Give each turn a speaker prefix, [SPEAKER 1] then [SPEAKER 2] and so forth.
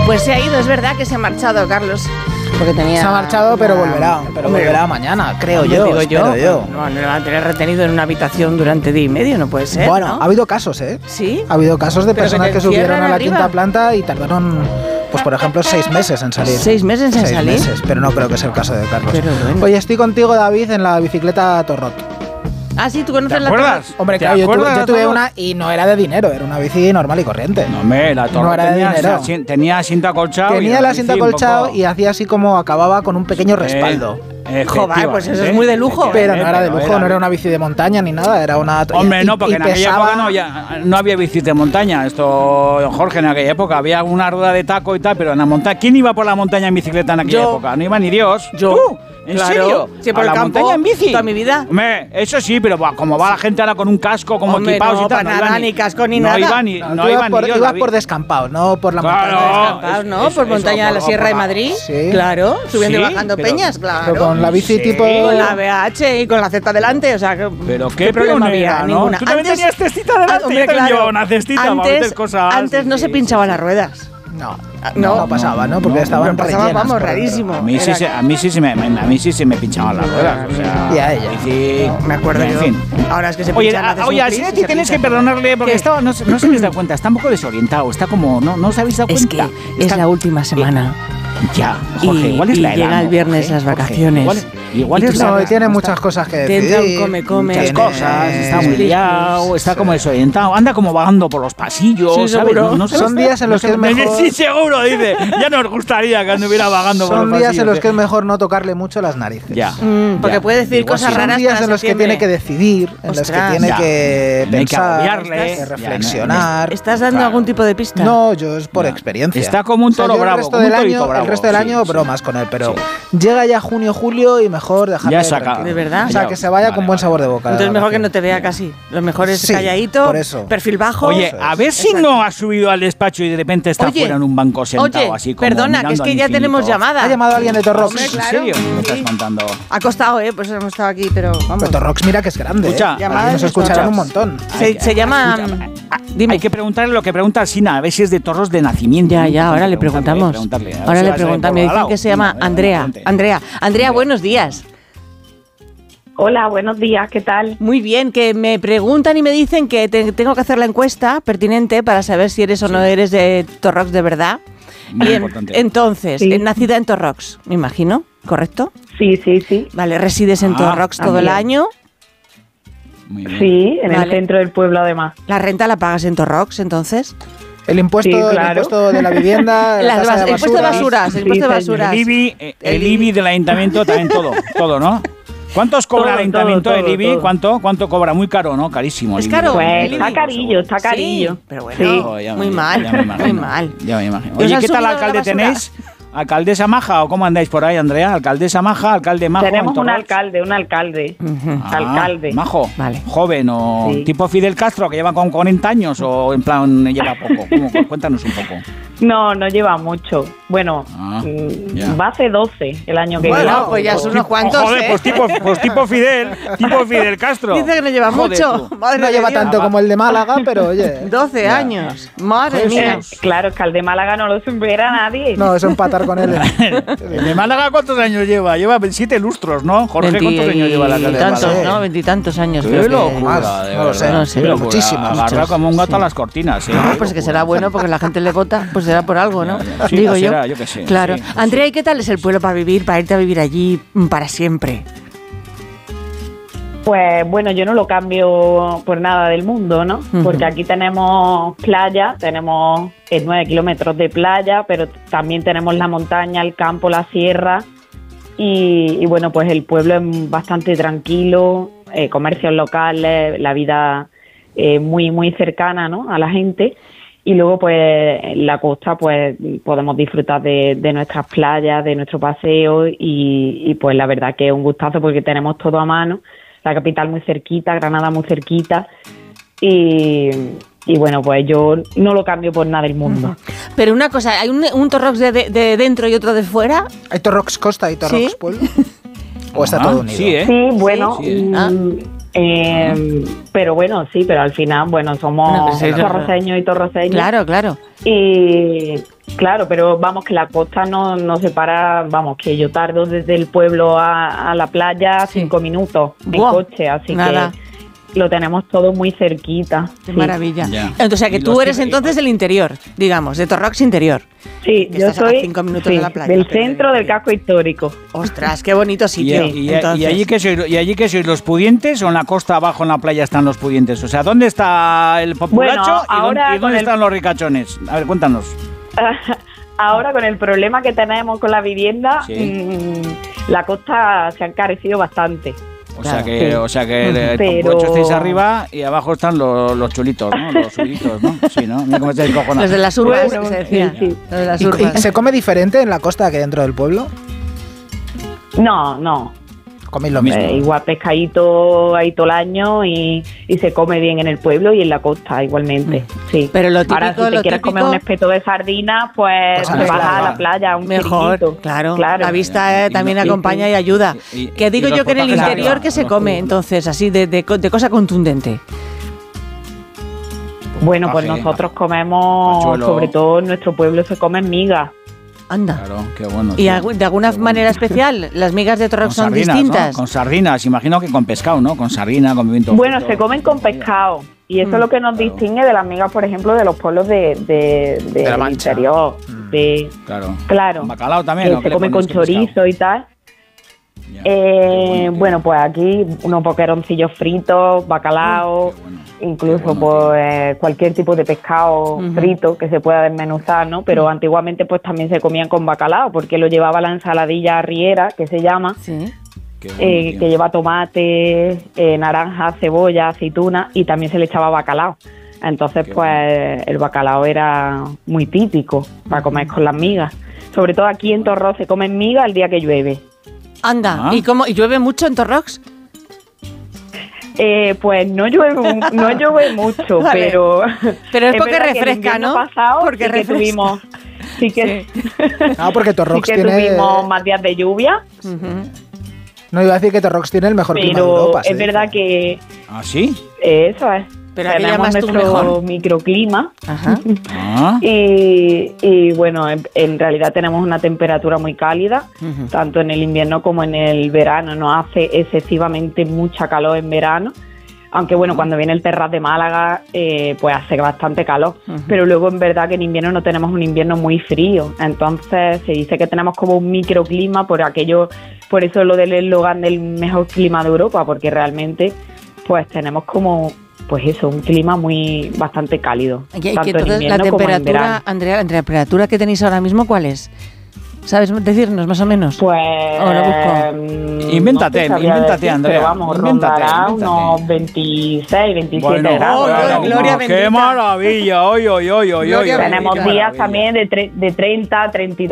[SPEAKER 1] Pues se ha ido, es verdad que se ha marchado, Carlos. Porque tenía...
[SPEAKER 2] Se ha marchado, pero volverá. Pero volverá mañana, creo yo.
[SPEAKER 1] Digo
[SPEAKER 2] yo.
[SPEAKER 1] No lo van a tener retenido en una habitación durante día y medio, no puede ser.
[SPEAKER 2] Bueno,
[SPEAKER 1] ¿no?
[SPEAKER 2] ha habido casos, ¿eh?
[SPEAKER 1] ¿Sí?
[SPEAKER 2] Ha habido casos de personas que subieron a la
[SPEAKER 1] arriba.
[SPEAKER 2] quinta planta y tardaron, pues por ejemplo, 6 meses en salir.
[SPEAKER 1] 6 meses en salir.
[SPEAKER 2] 6 meses, pero no creo que sea el caso de Carlos.
[SPEAKER 1] Pero bueno.
[SPEAKER 2] Oye, estoy contigo, David, en la bicicleta Torrot.
[SPEAKER 1] Ah, sí, ¿tú conoces
[SPEAKER 3] ¿Te
[SPEAKER 1] la
[SPEAKER 3] acuerdas?
[SPEAKER 2] Hombre,
[SPEAKER 3] ¿Te
[SPEAKER 2] claro, yo
[SPEAKER 3] acuerdas
[SPEAKER 2] tuve
[SPEAKER 3] de todo?
[SPEAKER 2] una y no era de dinero, era una bici normal y corriente.
[SPEAKER 3] No, hombre, la Torre
[SPEAKER 2] No era de dinero.
[SPEAKER 3] tenía asiento acolchado.
[SPEAKER 2] Tenía el asiento acolchado
[SPEAKER 3] poco...
[SPEAKER 2] y hacía así como acababa con un pequeño respaldo.
[SPEAKER 1] Joder, pues eso es muy de lujo.
[SPEAKER 2] Pero no era de lujo, no era una bici de montaña ni nada, era una...
[SPEAKER 3] Hombre, no, porque en aquella
[SPEAKER 2] pesaba...
[SPEAKER 3] época no había bicis de montaña. Esto, Jorge, en aquella época había una rueda de taco y tal, pero en la montaña... ¿Quién iba por la montaña en bicicleta en aquella época? No iba ni Dios.
[SPEAKER 1] Yo.
[SPEAKER 3] ¿Tú? ¿En serio?
[SPEAKER 1] Sí, por
[SPEAKER 3] ¿A
[SPEAKER 1] el
[SPEAKER 3] la
[SPEAKER 1] campo
[SPEAKER 3] montaña en bici?
[SPEAKER 1] toda mi vida.
[SPEAKER 3] Hombre, eso sí, pero como va la gente ahora con un casco, como
[SPEAKER 1] Hombre,
[SPEAKER 3] equipados
[SPEAKER 1] no,
[SPEAKER 3] y tal.
[SPEAKER 1] para nada, ni casco ni nada.
[SPEAKER 3] No iba
[SPEAKER 2] ibas por descampado, no por la montaña.
[SPEAKER 1] ¿No? Por montaña de la Sierra de Madrid.
[SPEAKER 2] Sí.
[SPEAKER 1] Claro, subiendo y
[SPEAKER 3] Sí,
[SPEAKER 1] bajando
[SPEAKER 3] pero-
[SPEAKER 1] peñas, claro.
[SPEAKER 2] Pero con la bici
[SPEAKER 3] Sí.
[SPEAKER 2] tipo...
[SPEAKER 1] Con la BH y con la Z delante, o sea,
[SPEAKER 3] Pero
[SPEAKER 1] ¿qué problema había?
[SPEAKER 3] ¿no?
[SPEAKER 1] Ninguna.
[SPEAKER 3] Tú también tenías cestita delante.
[SPEAKER 1] Hombre,
[SPEAKER 3] yo también
[SPEAKER 1] claro.
[SPEAKER 3] llevaba una cestita para meter cosas.
[SPEAKER 1] Antes no se pinchaban las ruedas.
[SPEAKER 2] No pasaba, ¿no? Porque estaban
[SPEAKER 1] pasaba,
[SPEAKER 2] rellenas
[SPEAKER 1] vamos,
[SPEAKER 2] por dentro.
[SPEAKER 1] rarísimo.
[SPEAKER 3] A mí sí se me pinchaban las ruedas. O sea,
[SPEAKER 2] Y a ella.
[SPEAKER 3] bici,
[SPEAKER 1] Me acuerdo
[SPEAKER 3] en
[SPEAKER 1] yo.
[SPEAKER 3] fin.
[SPEAKER 1] Ahora es que se
[SPEAKER 3] Oye,
[SPEAKER 1] pinchan, haces
[SPEAKER 3] oye,
[SPEAKER 1] un
[SPEAKER 3] a
[SPEAKER 1] plis y
[SPEAKER 3] Sinetti
[SPEAKER 1] se
[SPEAKER 3] tienes que
[SPEAKER 1] pinchan.
[SPEAKER 3] perdonarle porque
[SPEAKER 1] ¿Qué?
[SPEAKER 3] estaba, no se habéis dado cuenta, está un poco desorientado, está como, no os habéis dado
[SPEAKER 1] Es
[SPEAKER 3] cuenta.
[SPEAKER 1] que es la última semana.
[SPEAKER 3] Ya, Jorge,
[SPEAKER 1] Y-
[SPEAKER 3] igual es
[SPEAKER 1] y
[SPEAKER 3] la edad.
[SPEAKER 1] llega el
[SPEAKER 3] ¿no,
[SPEAKER 1] viernes
[SPEAKER 3] Jorge?
[SPEAKER 1] las
[SPEAKER 3] Jorge,
[SPEAKER 1] vacaciones.
[SPEAKER 3] Igual
[SPEAKER 1] Y
[SPEAKER 3] es
[SPEAKER 1] tú
[SPEAKER 3] la
[SPEAKER 2] No,
[SPEAKER 3] edad.
[SPEAKER 2] y tiene muchas cosas que
[SPEAKER 1] Te
[SPEAKER 2] decir.
[SPEAKER 1] entra un come,
[SPEAKER 3] Muchas
[SPEAKER 2] tiene-
[SPEAKER 3] cosas, está muy
[SPEAKER 1] Plis,
[SPEAKER 3] liado,
[SPEAKER 1] plis.
[SPEAKER 3] está como desorientado, anda como vagando por los pasillos,
[SPEAKER 1] Sí,
[SPEAKER 3] ¿sabes?
[SPEAKER 1] seguro.
[SPEAKER 2] Son días en los que es mejor...
[SPEAKER 3] Sí, seguro, dice. Ya nos gustaría que anduviera vagando por los
[SPEAKER 2] Son
[SPEAKER 3] pasillos.
[SPEAKER 2] días en los que es mejor no tocarle mucho las narices.
[SPEAKER 3] Ya.
[SPEAKER 1] Porque
[SPEAKER 3] Ya.
[SPEAKER 1] puede decir
[SPEAKER 3] Igual
[SPEAKER 1] cosas
[SPEAKER 3] sí.
[SPEAKER 2] Son
[SPEAKER 1] raras
[SPEAKER 2] días
[SPEAKER 1] para
[SPEAKER 2] en los que
[SPEAKER 1] septiembre.
[SPEAKER 2] tiene que decidir, en los que
[SPEAKER 1] Ostras.
[SPEAKER 2] tiene
[SPEAKER 3] Ya.
[SPEAKER 2] que
[SPEAKER 3] No hay que
[SPEAKER 2] pensar,
[SPEAKER 3] agobiarle,
[SPEAKER 2] que
[SPEAKER 3] ya,
[SPEAKER 2] reflexionar.
[SPEAKER 1] ¿Estás dando
[SPEAKER 3] Claro.
[SPEAKER 1] algún tipo de pista?
[SPEAKER 2] No, yo es por
[SPEAKER 3] Ya.
[SPEAKER 2] experiencia.
[SPEAKER 3] Está como un toro
[SPEAKER 2] yo
[SPEAKER 3] bravo,
[SPEAKER 2] El resto
[SPEAKER 3] como un
[SPEAKER 2] del
[SPEAKER 3] torito
[SPEAKER 2] año,
[SPEAKER 3] bravo.
[SPEAKER 2] el resto del
[SPEAKER 3] Sí,
[SPEAKER 2] año
[SPEAKER 3] sí.
[SPEAKER 2] bromas con él, pero llega ya junio, julio y mejor dejarle
[SPEAKER 3] Ya saca.
[SPEAKER 2] tranquilo.
[SPEAKER 1] ¿De verdad?
[SPEAKER 2] O sea, que se vaya con buen sabor de boca.
[SPEAKER 1] Entonces
[SPEAKER 2] la
[SPEAKER 1] mejor que no
[SPEAKER 2] vacación.
[SPEAKER 1] te vea casi. Lo mejor es
[SPEAKER 2] Sí,
[SPEAKER 1] calladito,
[SPEAKER 2] por eso.
[SPEAKER 1] perfil bajo.
[SPEAKER 3] Oye, a ver si
[SPEAKER 1] Exacto.
[SPEAKER 3] no ha subido al despacho y de repente está
[SPEAKER 1] Oye,
[SPEAKER 3] fuera en un banco sentado
[SPEAKER 1] Oye,
[SPEAKER 3] así como
[SPEAKER 1] perdona, que
[SPEAKER 3] mirando
[SPEAKER 1] es que
[SPEAKER 3] al
[SPEAKER 1] ya
[SPEAKER 3] infinito.
[SPEAKER 1] tenemos llamada.
[SPEAKER 2] Ha llamado a alguien de Torrox.
[SPEAKER 1] Hombre,
[SPEAKER 3] ¿En
[SPEAKER 1] claro.
[SPEAKER 3] serio? ¿Qué me estás
[SPEAKER 1] Sí.
[SPEAKER 3] contando?
[SPEAKER 1] Ha costado, pues hemos estado aquí, pero vamos.
[SPEAKER 2] Pero Torrox mira que es grande.
[SPEAKER 3] Escucha,
[SPEAKER 1] Llamada
[SPEAKER 2] nos
[SPEAKER 1] de
[SPEAKER 2] escucharán
[SPEAKER 1] Torrox.
[SPEAKER 2] un montón.
[SPEAKER 1] Se llama...
[SPEAKER 3] Escúchame,
[SPEAKER 1] Dime.
[SPEAKER 3] Hay que preguntarle lo que pregunta Sina, a ver si es de Torros de nacimiento.
[SPEAKER 1] Ya, ahora le preguntamos.
[SPEAKER 3] Preguntarle, a ver
[SPEAKER 1] Ahora
[SPEAKER 3] si
[SPEAKER 1] le
[SPEAKER 3] va a ser
[SPEAKER 1] preguntamos.
[SPEAKER 3] por
[SPEAKER 1] Me
[SPEAKER 3] al
[SPEAKER 1] dicen
[SPEAKER 3] lado.
[SPEAKER 1] que se llama
[SPEAKER 3] Venga,
[SPEAKER 1] Andrea.
[SPEAKER 3] venga,
[SPEAKER 1] Andrea, buenos días.
[SPEAKER 4] Hola, buenos días, ¿qué tal?
[SPEAKER 1] Muy bien, que me preguntan y me dicen que tengo que hacer la encuesta pertinente para saber si eres o no eres de Torrox de verdad.
[SPEAKER 3] Muy
[SPEAKER 1] Y
[SPEAKER 3] importante.
[SPEAKER 1] entonces,
[SPEAKER 4] Sí.
[SPEAKER 1] nacida en Torrox, me imagino, ¿correcto?
[SPEAKER 4] Sí, sí, sí.
[SPEAKER 1] Vale, resides en
[SPEAKER 3] Ah,
[SPEAKER 1] Torrox todo el
[SPEAKER 4] también.
[SPEAKER 1] año.
[SPEAKER 3] Muy bien.
[SPEAKER 4] Sí, en
[SPEAKER 1] Vale.
[SPEAKER 4] el centro del pueblo además.
[SPEAKER 1] ¿La renta la pagas en Torrox, entonces?
[SPEAKER 2] El impuesto,
[SPEAKER 4] Sí,
[SPEAKER 2] el
[SPEAKER 4] claro.
[SPEAKER 2] impuesto de la vivienda, la tasa de
[SPEAKER 1] El impuesto de
[SPEAKER 2] basura.
[SPEAKER 1] basuras, el
[SPEAKER 4] Sí,
[SPEAKER 1] impuesto de
[SPEAKER 4] señor.
[SPEAKER 1] basuras.
[SPEAKER 3] El IBI del ayuntamiento también todo, ¿no? ¿Cuántos cobra el
[SPEAKER 4] Todo,
[SPEAKER 3] ayuntamiento
[SPEAKER 4] todo,
[SPEAKER 3] el IBI?
[SPEAKER 4] todo.
[SPEAKER 3] ¿Cuánto cobra? Muy caro, ¿no? Carísimo. el
[SPEAKER 1] Es
[SPEAKER 3] IBI.
[SPEAKER 1] caro.
[SPEAKER 4] Pues
[SPEAKER 1] el
[SPEAKER 4] está
[SPEAKER 1] IBI.
[SPEAKER 4] carillo, está carillo.
[SPEAKER 1] Sí, pero bueno,
[SPEAKER 4] Sí.
[SPEAKER 3] Oh, ya
[SPEAKER 1] muy
[SPEAKER 3] me
[SPEAKER 1] mal,
[SPEAKER 3] imagino.
[SPEAKER 1] muy mal.
[SPEAKER 3] Ya me imagino.
[SPEAKER 1] ¿Os
[SPEAKER 3] Oye,
[SPEAKER 1] han
[SPEAKER 3] ¿qué tal
[SPEAKER 1] subido la
[SPEAKER 3] alcalde
[SPEAKER 1] basura?
[SPEAKER 3] tenéis? ¿Alcaldesa maja o cómo andáis por ahí, Andrea? ¿Alcaldesa maja? ¿Alcalde majo?
[SPEAKER 4] Tenemos
[SPEAKER 3] en
[SPEAKER 4] un
[SPEAKER 3] Torrox?
[SPEAKER 4] alcalde.
[SPEAKER 3] Ah,
[SPEAKER 4] Alcalde.
[SPEAKER 3] Majo.
[SPEAKER 1] Vale.
[SPEAKER 3] Joven o
[SPEAKER 4] Sí.
[SPEAKER 3] tipo Fidel Castro que lleva con 40 años o en plan lleva poco. Cuéntanos un poco.
[SPEAKER 4] No, no lleva mucho. Bueno,
[SPEAKER 3] Ah, ya.
[SPEAKER 4] va a ser 12 el año que
[SPEAKER 1] Bueno,
[SPEAKER 4] viene.
[SPEAKER 1] pues ya son unos cuantos,
[SPEAKER 3] Joder,
[SPEAKER 1] ¿eh?
[SPEAKER 3] pues tipo Fidel Castro.
[SPEAKER 1] Dice que no lleva
[SPEAKER 3] Joder,
[SPEAKER 1] mucho.
[SPEAKER 3] tú.
[SPEAKER 1] Madre
[SPEAKER 2] No
[SPEAKER 1] de
[SPEAKER 2] lleva
[SPEAKER 1] Dios.
[SPEAKER 2] tanto como el de Málaga, pero oye.
[SPEAKER 1] 12
[SPEAKER 3] Ya.
[SPEAKER 1] años. Madre
[SPEAKER 3] Joder,
[SPEAKER 1] mía.
[SPEAKER 4] Claro, es que al de Málaga no lo supera nadie.
[SPEAKER 2] No, es empatar con él.
[SPEAKER 3] ¿El de Málaga cuántos años lleva? Lleva 7 lustros, ¿no? Jorge, ¿cuántos años lleva la alcalde de
[SPEAKER 1] Veintitantos,
[SPEAKER 3] Málaga?
[SPEAKER 1] ¿no? 20 y tantos años.
[SPEAKER 3] Qué
[SPEAKER 1] creo que-
[SPEAKER 3] locura,
[SPEAKER 2] Más,
[SPEAKER 3] de
[SPEAKER 2] no lo
[SPEAKER 3] verdad.
[SPEAKER 2] sé,
[SPEAKER 1] no sé,
[SPEAKER 3] Qué locura.
[SPEAKER 2] muchísimos.
[SPEAKER 3] Agarra
[SPEAKER 1] Muchos,
[SPEAKER 3] como un gato
[SPEAKER 1] sí.
[SPEAKER 3] a las cortinas.
[SPEAKER 1] No, pues que será bueno porque la gente le vota, pues será por algo, ¿no?
[SPEAKER 3] Ya, ya. Sí,
[SPEAKER 1] Digo
[SPEAKER 3] pues
[SPEAKER 1] yo.
[SPEAKER 3] será, yo qué sé,
[SPEAKER 1] Claro.
[SPEAKER 3] sí, pues
[SPEAKER 1] Andrea, ¿y qué tal es el pueblo para vivir, para irte a vivir allí para siempre?
[SPEAKER 4] Pues bueno, yo no lo cambio por nada del mundo, ¿no?
[SPEAKER 1] Ujú.
[SPEAKER 4] Porque aquí tenemos playa, tenemos 9 kilómetros de playa, pero también tenemos la montaña, el campo, la sierra. Y bueno, pues el pueblo es bastante tranquilo, comercios locales, la vida muy, muy cercana, ¿no?, a la gente. Y luego, pues, en la costa, pues, podemos disfrutar de nuestras playas, de nuestro paseo y pues, la verdad que es un gustazo porque tenemos todo a mano. La capital muy cerquita, Granada muy cerquita y bueno, pues yo no lo cambio por nada del mundo.
[SPEAKER 1] Pero una cosa, ¿hay un Torrox de dentro y otro de fuera?
[SPEAKER 2] ¿Hay Torrox Costa y Torrox
[SPEAKER 1] Sí.
[SPEAKER 2] Pueblo? ¿O está todo unido?
[SPEAKER 3] Sí, ¿eh?
[SPEAKER 4] Sí, bueno,
[SPEAKER 3] Sí,
[SPEAKER 1] Ah.
[SPEAKER 4] Pero bueno, sí, pero al final, bueno, somos torroceños y torroceños.
[SPEAKER 1] Claro, claro.
[SPEAKER 4] Y claro, pero vamos, que la costa no separa, vamos, que yo tardo desde el pueblo a la playa 5 minutos en coche, así que lo tenemos todo muy cerquita.
[SPEAKER 1] Qué maravilla. O sea, que tú eres entonces del interior, digamos, de Torrox interior.
[SPEAKER 4] Sí, yo soy
[SPEAKER 1] 5 minutos de la playa.
[SPEAKER 4] Del centro del casco histórico.
[SPEAKER 1] Ostras, qué bonito sitio.
[SPEAKER 3] ¿Y allí que sois los pudientes o en la costa abajo en la playa están los pudientes? O sea, ¿dónde está el populacho y dónde están los ricachones? A ver, cuéntanos.
[SPEAKER 4] Ahora, con el problema que tenemos con la vivienda, la costa se ha encarecido bastante.
[SPEAKER 3] O sea que el populacho estáis arriba y abajo están los chulitos, ¿no? Los subiditos, ¿no? Sí, ¿no? Mira cómo estáis cojonados.
[SPEAKER 1] Los de las urbas, se decía. Sí. Los de las urbas.
[SPEAKER 2] ¿Y se come diferente en la costa que dentro del pueblo?
[SPEAKER 4] No.
[SPEAKER 2] Coméis lo mismo.
[SPEAKER 4] Igual pescadito ahí todo el año y se come bien en el pueblo y en la costa igualmente, sí.
[SPEAKER 1] Pero lo típico,
[SPEAKER 4] ahora, si te quieres comer un espeto de sardina, pues te vas a la playa, un
[SPEAKER 1] mejor,
[SPEAKER 4] chiringuito.
[SPEAKER 1] Claro. La vista también acompaña y ayuda. Que digo yo que en el interior que se come, entonces, así, de cosa contundente.
[SPEAKER 4] Bueno, pues nosotros comemos, sobre todo en nuestro pueblo se comen migas.
[SPEAKER 1] Anda.
[SPEAKER 3] Claro, qué bueno.
[SPEAKER 1] ¿Y de alguna manera especial? ¿Las migas de Torrox son distintas?
[SPEAKER 3] ¿No? Con sardinas, imagino que con pescado, ¿no? Con sardina, con pimiento.
[SPEAKER 4] Bueno, se comen con pescado. Y eso es lo que nos distingue de las migas, por ejemplo, de los pueblos del interior. Claro.
[SPEAKER 3] ¿Con bacalao también?
[SPEAKER 4] Se come con chorizo y tal. Bueno, pues aquí unos boqueroncillos fritos, bacalao, incluso pues cualquier tipo de pescado frito que se pueda desmenuzar, ¿no? Pero antiguamente pues también se comían con bacalao, porque lo llevaba la ensaladilla arriera, que se llama, que lleva tomate, naranja, cebolla, aceituna, y también se le echaba bacalao. Entonces pues el bacalao era muy típico para comer con las migas. Sobre todo aquí en Torrox se comen migas el día que llueve.
[SPEAKER 1] Anda, ¿y llueve mucho en Torrox?
[SPEAKER 4] Pues no llueve mucho, vale.
[SPEAKER 1] Pero es porque refresca, ¿no?
[SPEAKER 4] Porque tuvimos,
[SPEAKER 2] porque Torrox
[SPEAKER 4] tuvimos más días de lluvia.
[SPEAKER 2] No, iba a decir que Torrox tiene el mejor clima de Europa.
[SPEAKER 4] Es verdad que...
[SPEAKER 3] ¿Ah, sí?
[SPEAKER 4] Eso es.
[SPEAKER 1] Pero
[SPEAKER 4] tenemos nuestro microclima.
[SPEAKER 1] Ajá.
[SPEAKER 4] Y bueno, en realidad tenemos una temperatura muy cálida, tanto en el invierno como en el verano. No hace excesivamente mucha calor en verano, aunque bueno, cuando viene el Terrat de Málaga, pues hace bastante calor. Pero luego en verdad que en invierno no tenemos un invierno muy frío. Entonces se dice que tenemos como un microclima por eso lo del eslogan del mejor clima de Europa, porque realmente pues tenemos como... Pues eso, un clima bastante cálido.
[SPEAKER 1] Tanto en invierno como en verano. Andrea, la temperatura que tenéis ahora mismo, ¿cuál es? ¿Sabes decirnos más o menos?
[SPEAKER 4] Pues...
[SPEAKER 1] lo busco.
[SPEAKER 3] Invéntate, Andrea.
[SPEAKER 4] Pero vamos, rondará unos 26, 27 grados.
[SPEAKER 1] Gloria bendita.
[SPEAKER 3] ¡Qué maravilla! Hoy.
[SPEAKER 4] Tenemos días también de 30, 32.